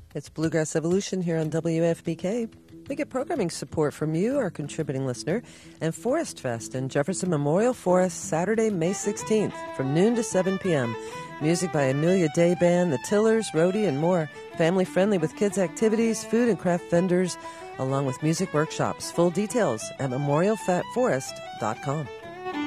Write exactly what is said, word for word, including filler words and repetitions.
It's Bluegrass Evolution here on W F B K. We get programming support from you, our contributing listener, and Forest Fest in Jefferson Memorial Forest, Saturday, May sixteenth, from noon to seven p.m. Music by Amelia Day Band, The Tillers, Rhodey, and more. Family-friendly with kids' activities, food and craft vendors, along with music workshops. Full details at memorial fat forest dot com.